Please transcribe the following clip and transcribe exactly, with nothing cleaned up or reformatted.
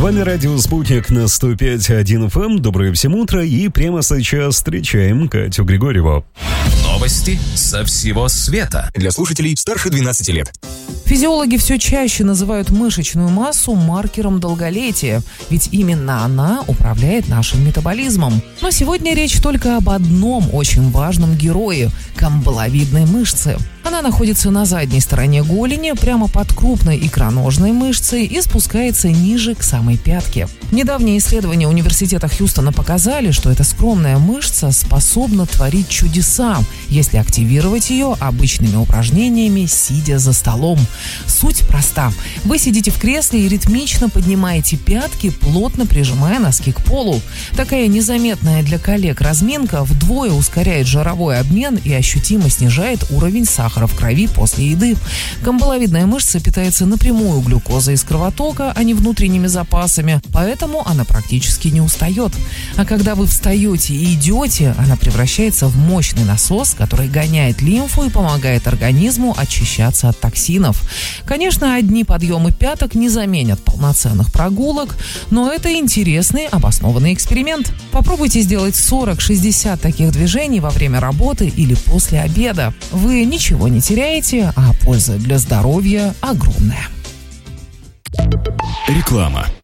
вами радио «Спутник» на сто пять и один эф эм. Доброе всем утро, и прямо сейчас встречаем Катю Григорьеву. Новости со всего света. Для слушателей старше двенадцати лет. Физиологи все чаще называют мышечную массу маркером долголетия, ведь именно она управляет нашим метаболизмом. Но сегодня речь только об одном очень важном герое – камбаловидной мышце. Она находится на задней стороне голени, прямо под крупной икроножной мышцей и спускается ниже к самой пятке. Недавние исследования университета Хьюстона показали, что эта скромная мышца способна творить чудеса, если активировать ее обычными упражнениями, сидя за столом. Суть проста. Вы сидите в кресле и ритмично поднимаете пятки, плотно прижимая носки к полу. Такая незаметная для коллег разминка вдвое ускоряет жировой обмен и ощутимо снижает уровень сахара в крови после еды. Камбаловидная мышца питается напрямую глюкозой из кровотока, а не внутренними запасами, поэтому она практически не устает. А когда вы встаете и идете, она превращается в мощный насос, который гоняет лимфу и помогает организму очищаться от токсинов. Конечно, одни подъемы пяток не заменят полноценных прогулок, но это интересный обоснованный эксперимент. Попробуйте сделать сорок-шестьдесят таких движений во время работы или после обеда. Вы ничего не теряете, а польза для здоровья огромная. Реклама.